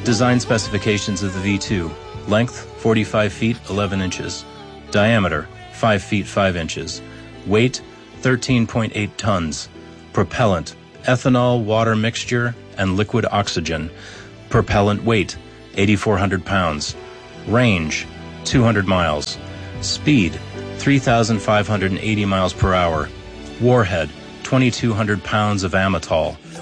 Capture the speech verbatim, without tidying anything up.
Design specifications of the V two. Length, forty-five feet, eleven inches. Diameter, five feet, five inches. Weight, thirteen point eight tons. Propellant, ethanol, water mixture, and liquid oxygen. Propellant weight, eighty-four hundred pounds. Range, two hundred miles. Speed, three thousand five hundred eighty miles per hour. Warhead, twenty-two hundred pounds of amytol.